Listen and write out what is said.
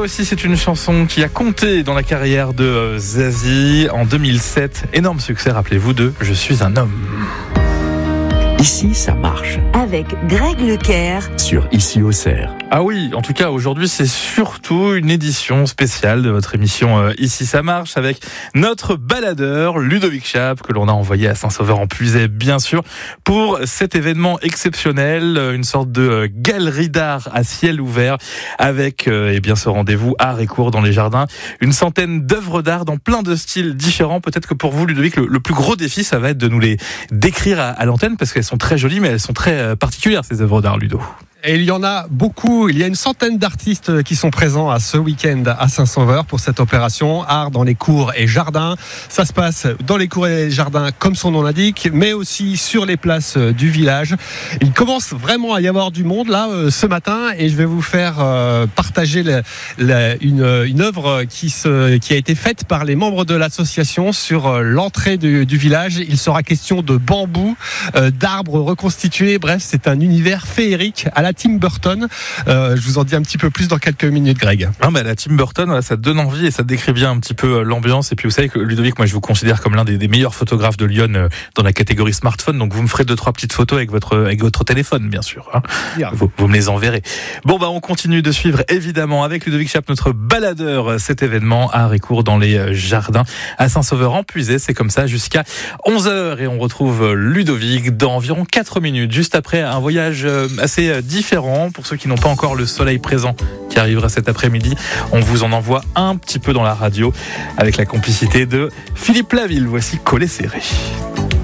aussi, c'est une chanson qui a compté dans la carrière de Zazie en 2007. Énorme succès, rappelez-vous de Je suis un homme. Ici, ça marche. Avec Greg Leclerc. Sur Ici Auxerre. Ah oui, en tout cas, aujourd'hui, c'est surtout une édition spéciale de votre émission Ici, ça marche, avec notre baladeur, Ludovic Chape, que l'on a envoyé à Saint-Sauveur-en-Puisaye, bien sûr, pour cet événement exceptionnel, une sorte de galerie d'art à ciel ouvert, avec ce rendez-vous art et cours dans les jardins. Une centaine d'œuvres d'art dans plein de styles différents. Peut-être que pour vous, Ludovic, le plus gros défi, ça va être de nous les décrire à l'antenne, parce qu'elles sont très jolies, mais elles sont très particulières, ces œuvres d'art, Ludo. Et il y en a beaucoup, il y a une centaine d'artistes qui sont présents à ce week-end à Saint-Sauveur pour cette opération Art dans les cours et jardins. Ça se passe dans les cours et les jardins comme son nom l'indique, mais aussi sur les places du village. Il commence vraiment à y avoir du monde là ce matin, et je vais vous faire partager une œuvre qui a été faite par les membres de l'association sur l'entrée du village. Il sera question de bambou, d'arbres reconstitués, bref, c'est un univers féerique à la Tim Burton. Je vous en dis un petit peu plus dans quelques minutes, Greg. La Tim Burton, ça donne envie et ça décrit bien un petit peu l'ambiance. Et puis vous savez que Ludovic, moi je vous considère comme l'un des meilleurs photographes de Lyon dans la catégorie smartphone. Donc vous me ferez 2-3 petites photos avec votre téléphone, bien sûr. Yeah. Vous me les enverrez. On continue de suivre évidemment avec Ludovic Chape, notre baladeur, cet événement art et cours dans les jardins à Saint-Sauveur-en-Puisaye. C'est comme ça jusqu'à 11h, et on retrouve Ludovic dans environ 4 minutes, juste après un voyage assez différent pour ceux qui n'ont pas encore le soleil présent qui arrivera cet après-midi. On vous en envoie un petit peu dans la radio avec la complicité de Philippe Laville. Voici Collé Serré.